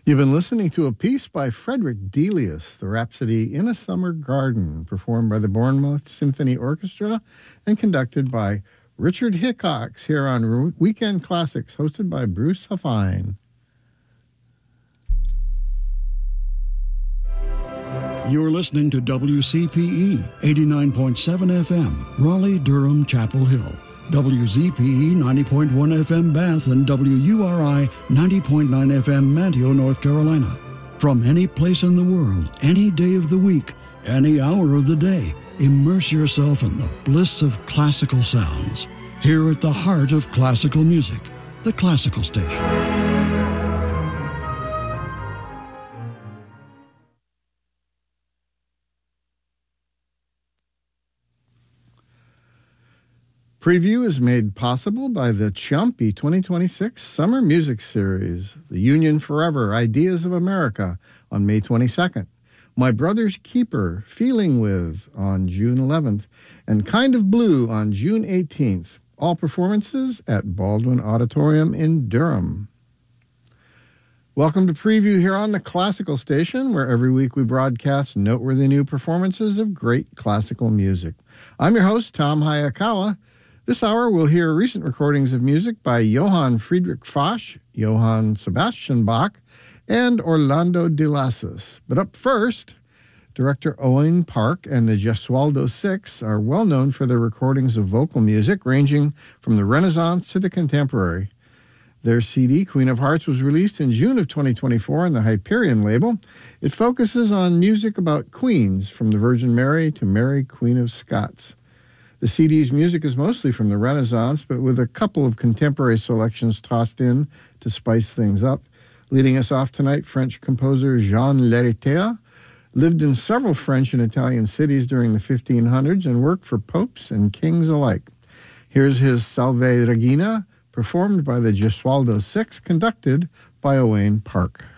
You've been listening to a piece by Frederick Delius, the Rhapsody in a Summer Garden, performed by the Bournemouth Symphony Orchestra and conducted by Richard Hickox here on Weekend Classics, hosted by Bruce Huffine. You're listening to WCPE 89.7 FM, Raleigh, Durham, Chapel Hill. WZPE 90.1 FM Bath and WURI 90.9 FM Manteo, North Carolina. From any place in the world, any day of the week, any hour of the day, immerse yourself in the bliss of classical sounds. Here at the heart of classical music, the Classical Station. Preview is made possible by the Ciampi 2026 Summer Music Series, The Union Forever, Ideas of America on May 22nd, My Brother's Keeper, Feeling With on June 11th, and Kind of Blue on June 18th. All performances at Baldwin Auditorium in Durham. Welcome to Preview here on the Classical Station, where every week we broadcast noteworthy new performances of great classical music. I'm your host, Tom Hayakawa. This hour, we'll hear recent recordings of music by Johann Friedrich Foch, Johann Sebastian Bach, and Orlando de Lassus. But up first, director Owain Park and the Gesualdo Six are well known for their recordings of vocal music ranging from the Renaissance to the contemporary. Their CD, Queen of Hearts, was released in June of 2024 on the Hyperion label. It focuses on music about queens, from the Virgin Mary to Mary, Queen of Scots. The CD's music is mostly from the Renaissance, but with a couple of contemporary selections tossed in to spice things up. Leading us off tonight, French composer Jean Lheritier lived in several French and Italian cities during the 1500s and worked for popes and kings alike. Here's his Salve Regina, performed by the Gesualdo Six, conducted by Owain Park.